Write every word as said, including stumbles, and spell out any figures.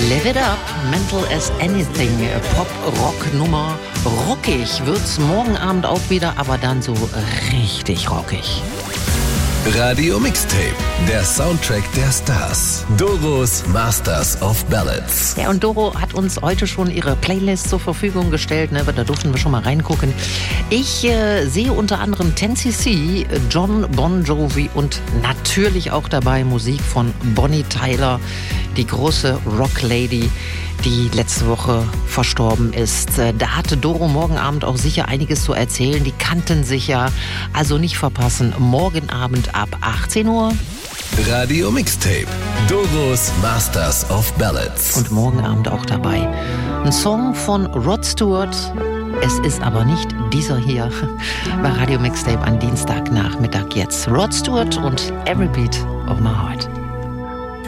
Live It Up, Mental as Anything, Pop-Rock-Nummer. Rockig wird's morgen Abend auch wieder, aber dann so richtig rockig. Radio Mixtape, der Soundtrack der Stars. Doros Masters of Ballads. Ja, und Doro hat uns heute schon ihre Playlist zur Verfügung gestellt, ne? Da durften wir schon mal reingucken. Ich äh, sehe unter anderem ten C C, John Bon Jovi und natürlich auch dabei Musik von Bonnie Tyler, die große Rocklady, die letzte Woche verstorben ist. Da hatte Doro morgen Abend auch sicher einiges zu erzählen. Die kannten sich ja, also nicht verpassen. Morgen Abend ab achtzehn Uhr. Radio Mixtape, Doros Masters of Ballads. Und morgen Abend auch dabei ein Song von Rod Stewart. Es ist aber nicht dieser hier bei Radio Mixtape an Dienstagnachmittag jetzt. Rod Stewart und Every Beat of My Heart.